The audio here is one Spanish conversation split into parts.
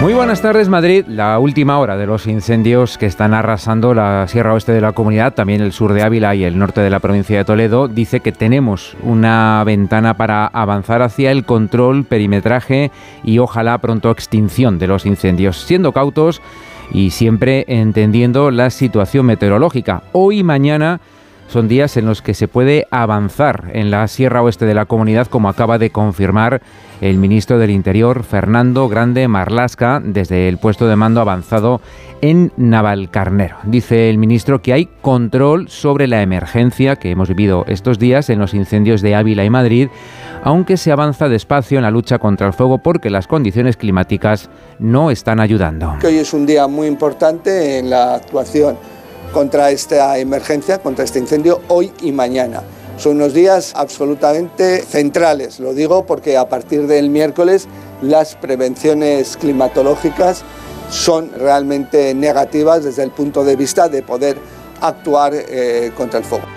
Muy buenas tardes, Madrid. La última hora de los incendios que están arrasando la sierra oeste de la comunidad, también el sur de Ávila y el norte de la provincia de Toledo, dice que tenemos una ventana para avanzar hacia el control, perimetraje y ojalá pronto extinción de los incendios, siendo cautos y siempre entendiendo la situación meteorológica. Hoy y mañana son días en los que se puede avanzar en la sierra oeste de la comunidad, como acaba de confirmar el ministro del Interior, Fernando Grande Marlaska, desde el puesto de mando avanzado en Navalcarnero. Dice el ministro que hay control sobre la emergencia que hemos vivido estos días en los incendios de Ávila y Madrid, aunque se avanza despacio en la lucha contra el fuego porque las condiciones climáticas no están ayudando. Hoy es un día muy importante en la actuación contra esta emergencia, contra este incendio, hoy y mañana. Son unos días absolutamente centrales, lo digo porque a partir del miércoles las prevenciones climatológicas son realmente negativas desde el punto de vista de poder actuar contra el fuego.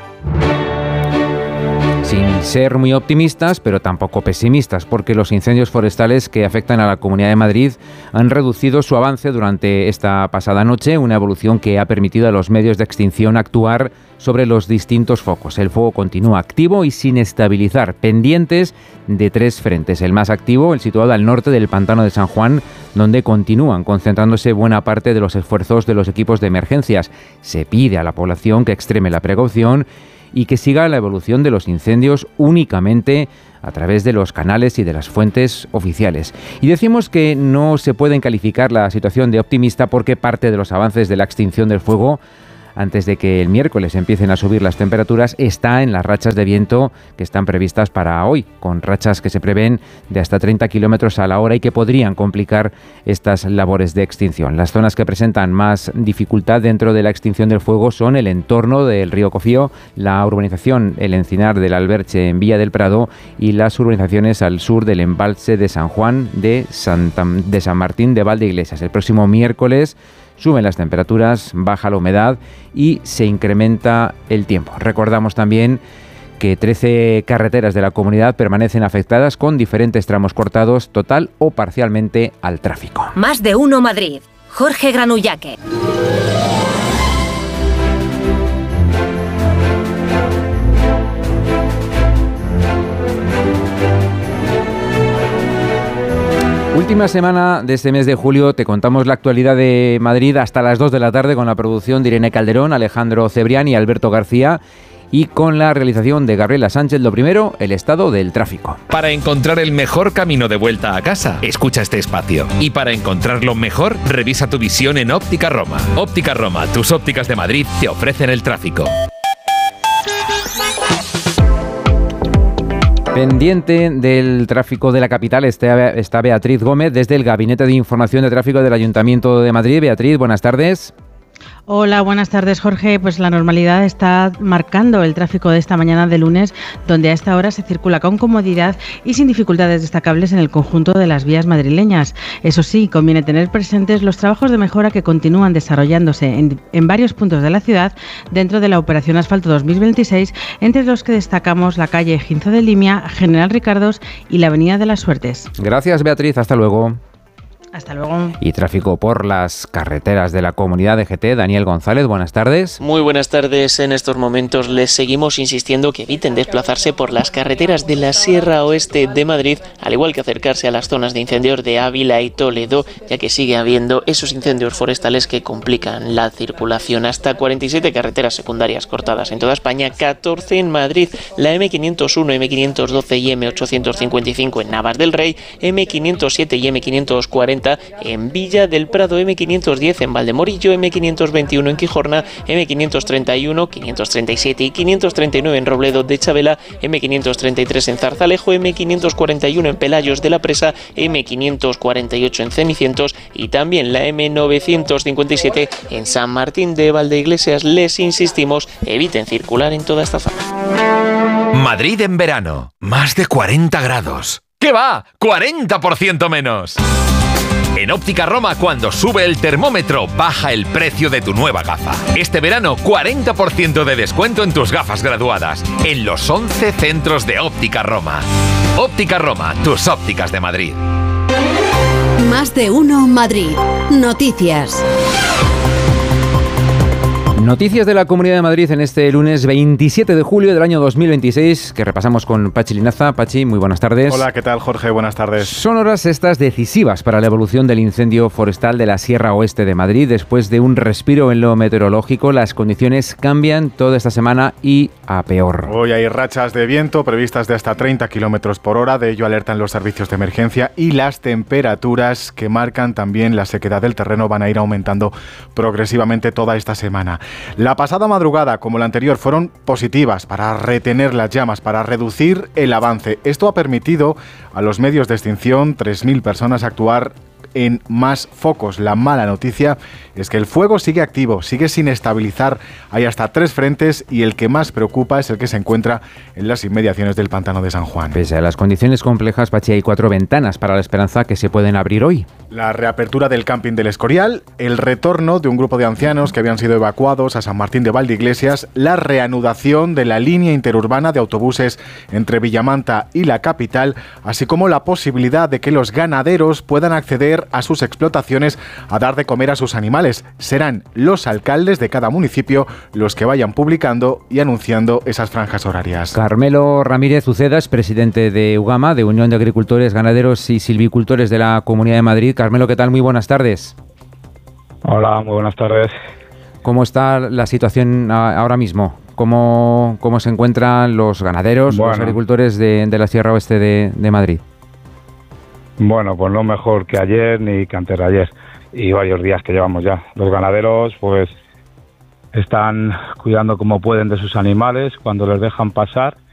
Sin ser muy optimistas, pero tampoco pesimistas, porque los incendios forestales que afectan a la Comunidad de Madrid han reducido su avance durante esta pasada noche, una evolución que ha permitido a los medios de extinción actuar sobre los distintos focos. El fuego continúa activo y sin estabilizar, pendientes de 3 frentes. El más activo, el situado al norte del pantano de San Juan, donde continúan concentrándose buena parte de los esfuerzos de los equipos de emergencias. Se pide a la población que extreme la precaución y que siga la evolución de los incendios únicamente a través de los canales y de las fuentes oficiales. Y decimos que no se pueden calificar la situación de optimista porque parte de los avances de la extinción del fuego, antes de que el miércoles empiecen a subir las temperaturas, está en las rachas de viento que están previstas para hoy, con rachas que se prevén de hasta 30 kilómetros a la hora y que podrían complicar estas labores de extinción. Las zonas que presentan más dificultad dentro de la extinción del fuego son el entorno del río Cofío, la urbanización El Encinar del Alberche en Villa del Prado y las urbanizaciones al sur del embalse de San Juan de San Martín de Valdeiglesias. El próximo miércoles suben las temperaturas, baja la humedad y se incrementa el tiempo. Recordamos también que 13 carreteras de la comunidad permanecen afectadas con diferentes tramos cortados total o parcialmente al tráfico. Más de uno Madrid. Jorge Granullaque. Última semana de este mes de julio, te contamos la actualidad de Madrid hasta las 2 de la tarde con la producción de Irene Calderón, Alejandro Cebrián y Alberto García y con la realización de Gabriela Sánchez. Lo primero, el estado del tráfico. Para encontrar el mejor camino de vuelta a casa, escucha este espacio. Y para encontrarlo mejor, revisa tu visión en Óptica Roma. Óptica Roma, tus ópticas de Madrid te ofrecen el tráfico. Pendiente del tráfico de la capital está Beatriz Gómez desde el Gabinete de Información de Tráfico del Ayuntamiento de Madrid. Beatriz, buenas tardes. Hola, buenas tardes, Jorge. Pues la normalidad está marcando el tráfico de esta mañana de lunes, donde a esta hora se circula con comodidad y sin dificultades destacables en el conjunto de las vías madrileñas. Eso sí, conviene tener presentes los trabajos de mejora que continúan desarrollándose en varios puntos de la ciudad dentro de la Operación Asfalto 2026, entre los que destacamos la calle Ginzo de Limia, General Ricardos y la Avenida de las Suertes. Gracias, Beatriz. Hasta luego. Hasta luego. Y tráfico por las carreteras de la comunidad de GT. Daniel González, buenas tardes. Muy buenas tardes. En estos momentos les seguimos insistiendo que eviten desplazarse por las carreteras de la Sierra Oeste de Madrid, al igual que acercarse a las zonas de incendios de Ávila y Toledo, ya que sigue habiendo esos incendios forestales que complican la circulación. Hasta 47 carreteras secundarias cortadas en toda España, 14 en Madrid, la M501, M512 y M855 en Navas del Rey, M507 y M540 en Villa del Prado, M510 en Valdemorillo, M521 en Quijorna, M531, 537 y 539 en Robledo de Chabela, M533 en Zarzalejo, M541 en Pelayos de la Presa, M548 en Cenicientos y también la M957 en San Martín de Valdeiglesias. Les insistimos, eviten circular en toda esta zona. Madrid en verano, más de 40 grados. ¿Qué va? ¡40% menos! En Óptica Roma, cuando sube el termómetro, baja el precio de tu nueva gafa. Este verano, 40% de descuento en tus gafas graduadas, en los 11 centros de Óptica Roma. Óptica Roma, tus ópticas de Madrid. Más de uno Madrid. Noticias. Noticias de la Comunidad de Madrid en este lunes 27 de julio del año 2026, que repasamos con Pachi Linaza. Pachi, muy buenas tardes. Hola, ¿qué tal, Jorge? Buenas tardes. Son horas estas decisivas para la evolución del incendio forestal de la Sierra Oeste de Madrid. Después de un respiro en lo meteorológico, las condiciones cambian toda esta semana y a peor. Hoy hay rachas de viento previstas de hasta 30 kilómetros por hora, de ello alertan los servicios de emergencia, y las temperaturas que marcan también la sequedad del terreno van a ir aumentando progresivamente toda esta semana. La pasada madrugada, como la anterior, fueron positivas para retener las llamas, para reducir el avance. Esto ha permitido a los medios de extinción, 3.000 personas, actuar en más focos. La mala noticia es que el fuego sigue activo, sigue sin estabilizar. Hay hasta 3 frentes y el que más preocupa es el que se encuentra en las inmediaciones del pantano de San Juan. Pese a las condiciones complejas, Pachi, hay 4 ventanas para la esperanza que se pueden abrir hoy. La reapertura del camping del Escorial, el retorno de un grupo de ancianos que habían sido evacuados a San Martín de Valdeiglesias, la reanudación de la línea interurbana de autobuses entre Villamanta y la capital, así como la posibilidad de que los ganaderos puedan acceder a sus explotaciones a dar de comer a sus animales. Serán los alcaldes de cada municipio los que vayan publicando y anunciando esas franjas horarias. Carmelo Ramírez Ucedas, presidente de UGAMA, de Unión de Agricultores, Ganaderos y Silvicultores de la Comunidad de Madrid. Carmelo, ¿qué tal? Muy buenas tardes. Hola, muy buenas tardes. ¿Cómo está la situación ahora mismo? ¿Cómo se encuentran los ganaderos, los agricultores de la Sierra Oeste de Madrid? Bueno, pues no mejor que ayer ni que antes de ayer, y varios días que llevamos ya. Los ganaderos pues están cuidando como pueden de sus animales cuando les dejan pasar,